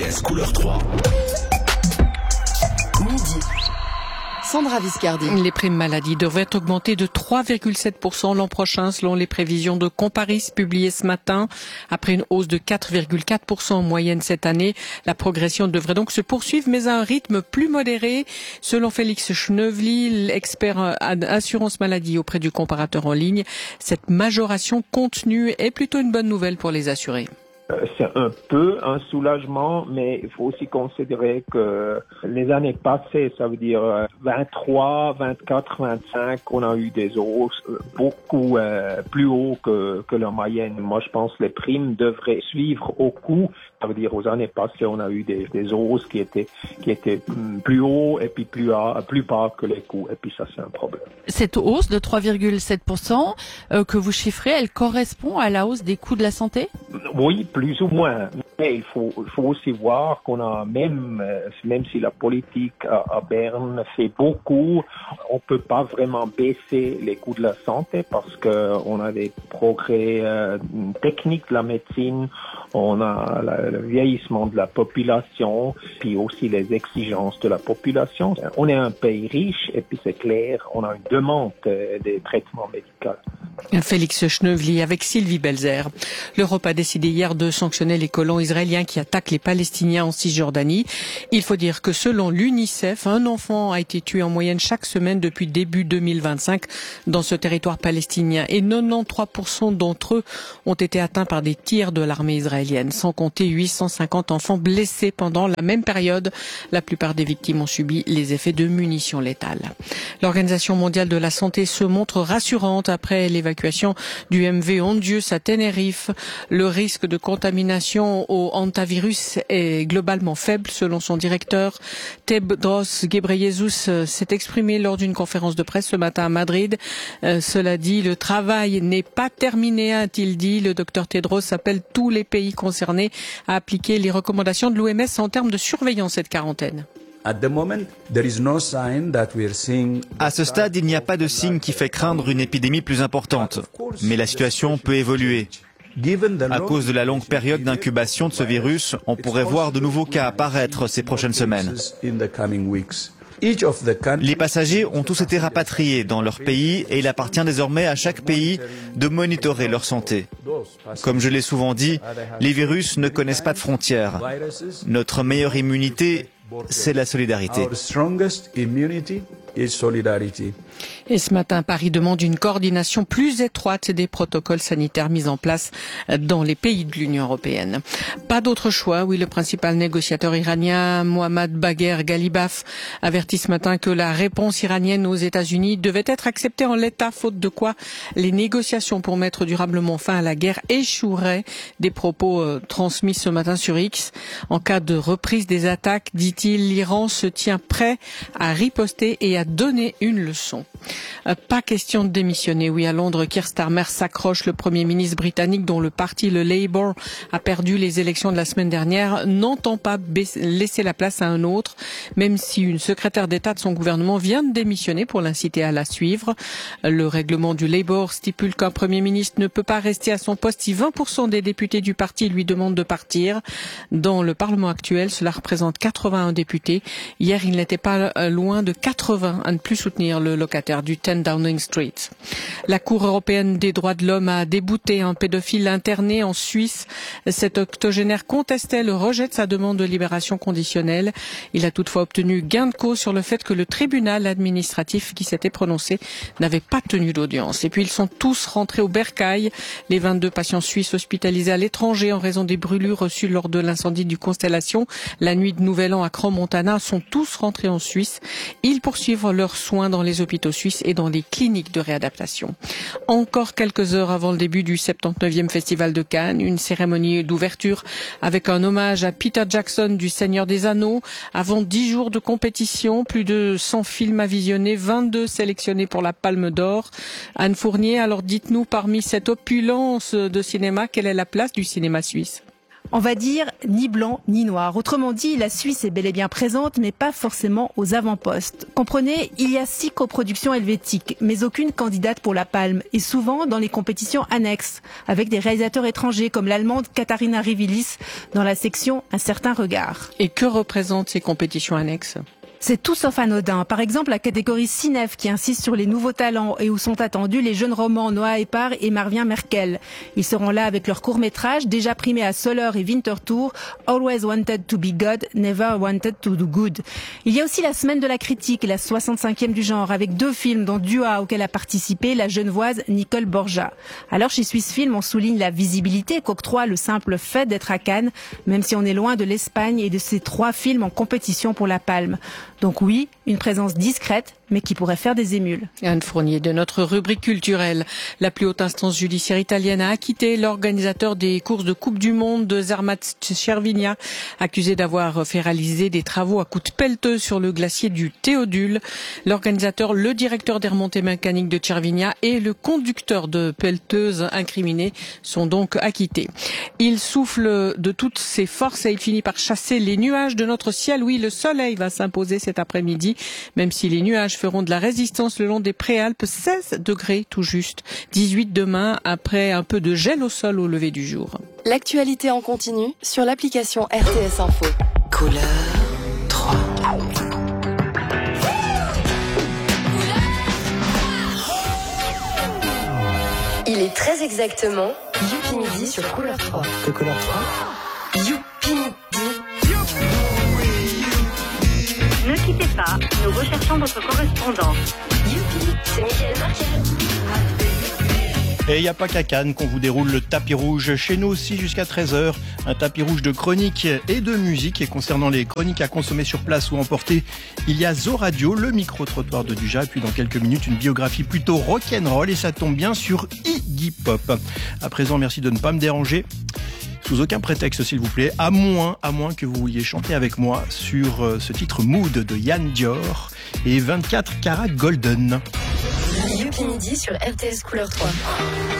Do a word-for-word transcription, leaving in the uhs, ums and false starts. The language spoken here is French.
S couleur trois. Midi. Sandra Viscardi. Les primes maladie devraient augmenter de trois virgule sept pour cent l'an prochain selon les prévisions de Comparis publiées ce matin. Après une hausse de quatre virgule quatre pour cent en moyenne cette année, la progression devrait donc se poursuivre mais à un rythme plus modéré. Selon Félix Schneuvely, expert assurance maladie auprès du comparateur en ligne, cette majoration contenue est plutôt une bonne nouvelle pour les assurés. C'est un peu un soulagement, mais il faut aussi considérer que les années passées, ça veut dire vingt-trois, vingt-quatre, vingt-cinq, on a eu des hausses beaucoup euh, plus haut que, que la moyenne. Moi, je pense que les primes devraient suivre au coût. Ça veut dire aux années passées, on a eu des, des hausses qui étaient qui étaient plus haut et puis plus bas, plus bas que les coûts. Et puis ça, c'est un problème. Cette hausse de trois virgule sept pour cent euh, que vous chiffrez, elle correspond à la hausse des coûts de la santé? Oui, plus ou moins. Mais il faut, il faut aussi voir qu'on a même, même si la politique à, à Berne fait beaucoup, on peut pas vraiment baisser les coûts de la santé parce que on a des progrès euh, techniques de la médecine, on a la, le vieillissement de la population, puis aussi les exigences de la population. On est un pays riche et puis c'est clair, on a une demande euh, des traitements médicaux. Félix Schneuvely avec Sylvie Belzer. L'Europe a décidé hier de sanctionner les colons israéliens qui attaquent les Palestiniens en Cisjordanie. Il faut dire que selon l'UNICEF, un enfant a été tué en moyenne chaque semaine depuis début deux mille vingt-cinq dans ce territoire palestinien et quatre-vingt-treize pour cent d'entre eux ont été atteints par des tirs de l'armée israélienne, sans compter huit cent cinquante enfants blessés pendant la même période. La plupart des victimes ont subi les effets de munitions létales. L'Organisation mondiale de la santé se montre rassurante après l'évacuation du M V Hondius à Tenerife. Le risque de contamination au hantavirus est globalement faible selon son directeur. Tedros Ghebreyesus s'est exprimé lors d'une conférence de presse ce matin à Madrid. Euh, cela dit, le travail n'est pas terminé, a-t-il dit. Le docteur Tedros appelle tous les pays concernés à appliquer les recommandations de l'O M S en termes de surveillance et de quarantaine. À ce stade, il n'y a pas de signe qui fait craindre une épidémie plus importante. Mais la situation peut évoluer. À cause de la longue période d'incubation de ce virus, on pourrait voir de nouveaux cas apparaître ces prochaines semaines. Les passagers ont tous été rapatriés dans leur pays et il appartient désormais à chaque pays de monitorer leur santé. Comme je l'ai souvent dit, les virus ne connaissent pas de frontières. Notre meilleure immunité, c'est la solidarité. Et ce matin, Paris demande une coordination plus étroite des protocoles sanitaires mis en place dans les pays de l'Union européenne. Pas d'autre choix, oui, le principal négociateur iranien, Mohammad Bagher Ghalibaf, avertit ce matin que la réponse iranienne aux États-Unis devait être acceptée en l'état, faute de quoi les négociations pour mettre durablement fin à la guerre échoueraient. Des propos euh, transmis ce matin sur X. En cas de reprise des attaques, dit-il, l'Iran se tient prêt à riposter et à donner une leçon. Euh, pas question de démissionner. Oui, à Londres, Keir Starmer s'accroche. Le Premier ministre britannique, dont le parti, le Labour, a perdu les élections de la semaine dernière, n'entend pas baisser, laisser la place à un autre, même si une secrétaire d'État de son gouvernement vient de démissionner pour l'inciter à la suivre. Le règlement du Labour stipule qu'un Premier ministre ne peut pas rester à son poste si vingt pour cent des députés du parti lui demandent de partir. Dans le Parlement actuel, cela représente quatre-vingt-un députés. Hier, il n'était pas loin de quatre-vingts à ne plus soutenir le locataire du dix Downing Street. La Cour européenne des droits de l'homme a débouté un pédophile interné en Suisse. Cet octogénaire contestait le rejet de sa demande de libération conditionnelle. Il a toutefois obtenu gain de cause sur le fait que le tribunal administratif qui s'était prononcé n'avait pas tenu d'audience. Et puis ils sont tous rentrés au bercail. Les vingt-deux patients suisses hospitalisés à l'étranger en raison des brûlures reçues lors de l'incendie du Constellation la nuit de Nouvel An à Crans-Montana sont tous rentrés en Suisse. Ils poursuivent leurs soins dans les hôpitaux suisses et dans les cliniques de réadaptation. Encore quelques heures avant le début du soixante-dix-neuvième Festival de Cannes, une cérémonie d'ouverture avec un hommage à Peter Jackson du Seigneur des Anneaux. Avant dix jours de compétition, plus de cent films à visionner, vingt-deux sélectionnés pour la Palme d'Or. Anne Fournier, alors dites-nous, parmi cette opulence de cinéma, quelle est la place du cinéma suisse ? On va dire ni blanc ni noir. Autrement dit, la Suisse est bel et bien présente, mais pas forcément aux avant-postes. Comprenez, il y a six coproductions helvétiques, mais aucune candidate pour la Palme, et souvent dans les compétitions annexes, avec des réalisateurs étrangers comme l'allemande Katharina Rivilis dans la section Un certain regard. Et que représentent ces compétitions annexes ? C'est tout sauf anodin. Par exemple, la catégorie Cinef qui insiste sur les nouveaux talents et où sont attendus les jeunes romans Noah Eppard et Marvin Merkel. Ils seront là avec leurs courts-métrages déjà primés à Soler et Winterthur, Always Wanted to be God, Never Wanted to do Good. Il y a aussi la semaine de la critique, la soixante-cinquième du genre, avec deux films dont Dua auquel a participé la genevoise Nicole Borja. Alors chez Swiss Film, on souligne la visibilité qu'octroie le simple fait d'être à Cannes, même si on est loin de l'Espagne et de ces trois films en compétition pour la Palme. Donc oui, une présence discrète, mais qui pourrait faire des émules. Anne Fournier de notre rubrique culturelle. La plus haute instance judiciaire italienne a acquitté l'organisateur des courses de Coupe du Monde de Zermatt Cervinia, accusé d'avoir fait réaliser des travaux à coups de pelleteuse sur le glacier du Théodule. L'organisateur, le directeur des remontées mécaniques de Cervinia et le conducteur de pelleteuse incriminés sont donc acquittés. Il souffle de toutes ses forces et il finit par chasser les nuages de notre ciel. Oui, le soleil va s'imposer cet après-midi, même si les nuages feront de la résistance le long des Préalpes, seize degrés tout juste, dix-huit demain après un peu de gel au sol au lever du jour. L'actualité en continu sur l'application R T S Info. Couleur trois. Il est très exactement Youpi Midi sur Couleur trois. Que Couleur trois Youpi Midi. Ne quittez pas, nous recherchons votre correspondant. Youpi, c'est Michael Marquet. Et il n'y a pas qu'à Cannes qu'on vous déroule le tapis rouge. Chez nous aussi jusqu'à treize heures, un tapis rouge de chroniques et de musique. Et concernant les chroniques à consommer sur place ou emporter, il y a Zo Radio, le micro-trottoir de Dujas. Et puis dans quelques minutes, une biographie plutôt rock'n'roll. Et ça tombe bien sur Iggy Pop. À présent, merci de ne pas me déranger. Sous aucun prétexte, s'il vous plaît, à moins, à moins que vous vouliez chanter avec moi sur euh, ce titre Mood de Yann Dior et vingt-quatre carats Golden. Youpi Midi sur R T S Couleur trois.